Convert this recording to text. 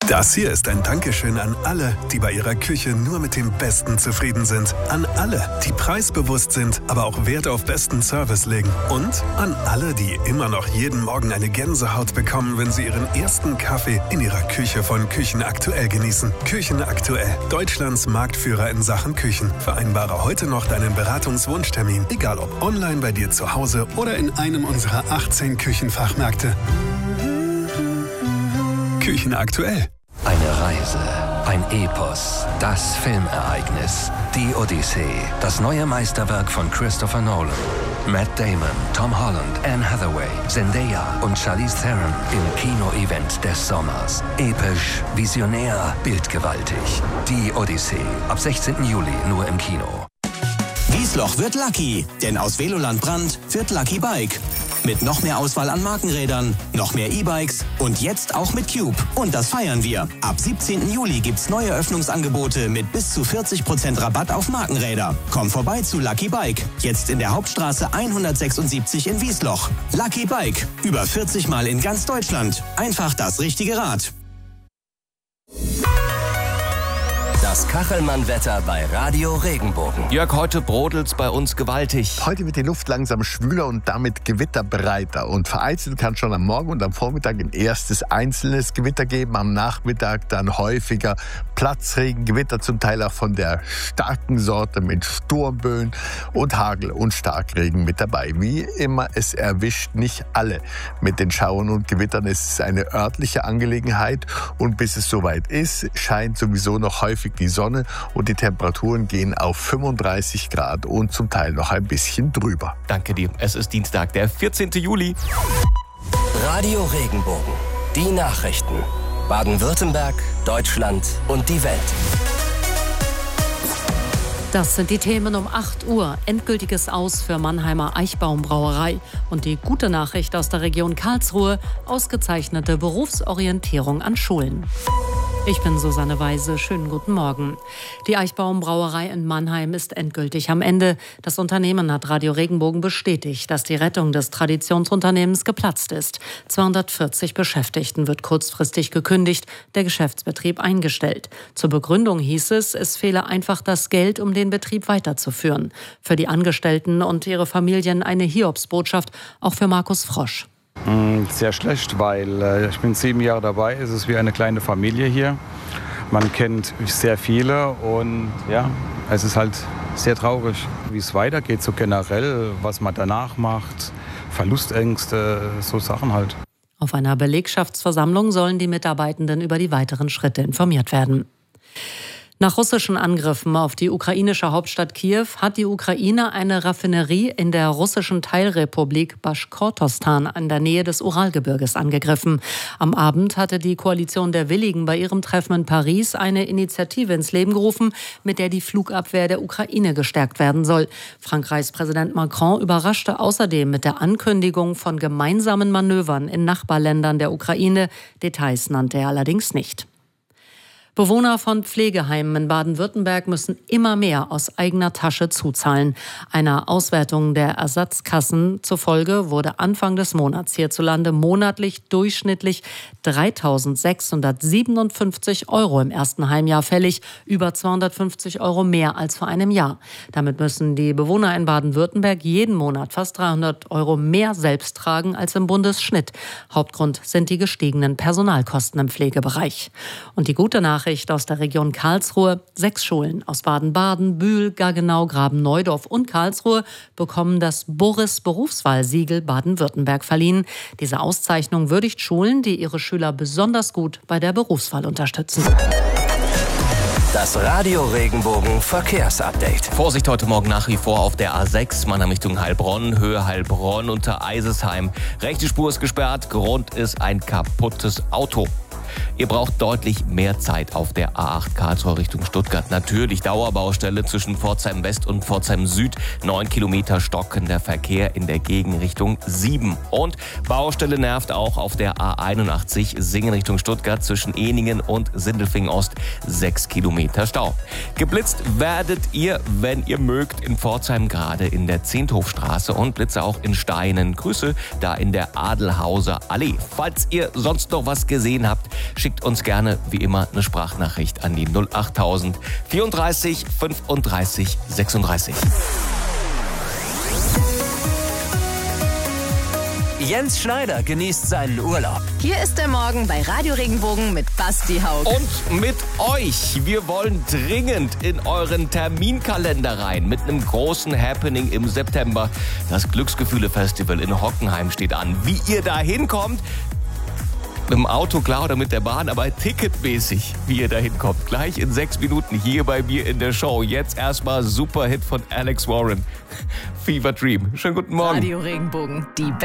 Das hier ist ein Dankeschön an alle, die bei ihrer Küche nur mit dem Besten zufrieden sind. An alle, die preisbewusst sind, aber auch Wert auf besten Service legen. Und an alle, die immer noch jeden Morgen eine Gänsehaut bekommen, wenn sie ihren ersten Kaffee in ihrer Küche von Küchen Aktuell genießen. Küchen Aktuell, Deutschlands Marktführer in Sachen Küchen. Vereinbare heute noch deinen Beratungswunschtermin, egal ob online bei dir zu Hause oder in einem unserer 18 Küchenfachmärkte. Küchen Aktuell. Eine Reise, ein Epos, das Filmereignis, die Odyssee, das neue Meisterwerk von Christopher Nolan. Matt Damon, Tom Holland, Anne Hathaway, Zendaya und Charlize Theron im Kino-Event des Sommers. Episch, visionär, bildgewaltig. Die Odyssee, ab 16. Juli nur im Kino. Wiesloch wird Lucky, denn aus Veloland Brand wird Lucky Bike. Mit noch mehr Auswahl an Markenrädern, noch mehr E-Bikes und jetzt auch mit Cube. Und das feiern wir. Ab 17. Juli gibt's neue Öffnungsangebote mit bis zu 40% Rabatt auf Markenräder. Komm vorbei zu Lucky Bike. Jetzt in der Hauptstraße 176 in Wiesloch. Lucky Bike. Über 40 Mal in ganz Deutschland. Einfach das richtige Rad. Das Kachelmann-Wetter bei Radio Regenbogen. Jörg, heute brodelt's bei uns gewaltig. Heute wird die Luft langsam schwüler und damit gewitterbreiter. Und vereinzelt kann schon am Morgen und am Vormittag ein erstes einzelnes Gewitter geben. Am Nachmittag dann häufiger Platzregengewitter, zum Teil auch von der starken Sorte mit Sturmböen und Hagel und Starkregen mit dabei. Wie immer, es erwischt nicht alle mit den Schauern und Gewittern. Es ist eine örtliche Angelegenheit und bis es soweit ist, scheint sowieso noch häufig die Sonne und die Temperaturen gehen auf 35 Grad und zum Teil noch ein bisschen drüber. Danke dir. Es ist Dienstag, der 14. Juli. Radio Regenbogen. Die Nachrichten. Baden-Württemberg, Deutschland und die Welt. Das sind die Themen um 8 Uhr. Endgültiges Aus für Mannheimer Eichbaum Brauerei. Und die gute Nachricht aus der Region Karlsruhe: ausgezeichnete Berufsorientierung an Schulen. Ich bin Susanne Weise. Schönen guten Morgen. Die Eichbaum Brauerei in Mannheim ist endgültig am Ende. Das Unternehmen hat Radio Regenbogen bestätigt, dass die Rettung des Traditionsunternehmens geplatzt ist. 240 Beschäftigten wird kurzfristig gekündigt, der Geschäftsbetrieb eingestellt. Zur Begründung hieß es fehle einfach das Geld, um den Betrieb weiterzuführen. Für die Angestellten und ihre Familien eine Hiobsbotschaft, auch für Markus Frosch. Sehr schlecht, weil ich bin 7 Jahre dabei. Es ist wie eine kleine Familie hier. Man kennt sehr viele und ja, es ist halt sehr traurig, wie es weitergeht, so generell, was man danach macht, Verlustängste, so Sachen halt. Auf einer Belegschaftsversammlung sollen die Mitarbeitenden über die weiteren Schritte informiert werden. Nach russischen Angriffen auf die ukrainische Hauptstadt Kiew hat die Ukraine eine Raffinerie in der russischen Teilrepublik Baschkortostan in der Nähe des Uralgebirges angegriffen. Am Abend hatte die Koalition der Willigen bei ihrem Treffen in Paris eine Initiative ins Leben gerufen, mit der die Flugabwehr der Ukraine gestärkt werden soll. Frankreichs Präsident Macron überraschte außerdem mit der Ankündigung von gemeinsamen Manövern in Nachbarländern der Ukraine. Details nannte er allerdings nicht. Bewohner von Pflegeheimen in Baden-Württemberg müssen immer mehr aus eigener Tasche zuzahlen. Einer Auswertung der Ersatzkassen zufolge wurde Anfang des Monats hierzulande monatlich durchschnittlich 3.657 € im ersten Heimjahr fällig, über 250 € mehr als vor einem Jahr. Damit müssen die Bewohner in Baden-Württemberg jeden Monat fast 300 € mehr selbst tragen als im Bundesschnitt. Hauptgrund sind die gestiegenen Personalkosten im Pflegebereich. Und die gute Nachricht aus der Region Karlsruhe: 6 Schulen aus Baden-Baden, Bühl, Gaggenau, Graben-Neudorf und Karlsruhe bekommen das Boris-Berufswahl-Siegel Baden-Württemberg verliehen. Diese Auszeichnung würdigt Schulen, die ihre Schüler besonders gut bei der Berufswahl unterstützen. Das Radio Regenbogen Verkehrsupdate. Vorsicht heute Morgen nach wie vor auf der A6, Mannheim Richtung Heilbronn, Höhe Heilbronn unter Eisesheim. Rechte Spur ist gesperrt, Grund ist ein kaputtes Auto. Ihr braucht deutlich mehr Zeit auf der A8 Karlsruhe Richtung Stuttgart. Natürlich Dauerbaustelle zwischen Pforzheim West und Pforzheim Süd. 9 Kilometer stockender Verkehr in der Gegenrichtung 7. Und Baustelle nervt auch auf der A81 Singen Richtung Stuttgart zwischen Ehningen und Sindelfingen Ost. 6 Kilometer Stau. Geblitzt werdet ihr, wenn ihr mögt, in Pforzheim gerade in der Zehnthofstraße und Blitze auch in Steinen. Grüße da in der Adelhauser Allee. Falls ihr sonst noch was gesehen habt, schickt schickt uns gerne wie immer eine Sprachnachricht an die 08000 34 35 36. Jens Schneider genießt seinen Urlaub. Hier ist der Morgen bei Radio Regenbogen mit Basti Haug. Und mit euch. Wir wollen dringend in euren Terminkalender rein mit einem großen Happening im September. Das Glücksgefühle-Festival in Hockenheim steht an. Wie ihr da hinkommt, mit dem Auto klar oder mit der Bahn, aber ticketmäßig, wie ihr da hinkommt. Gleich in 6 Minuten hier bei mir in der Show. Jetzt erstmal Superhit von Alex Warren. Fever Dream. Schönen guten Morgen. Radio Regenbogen, die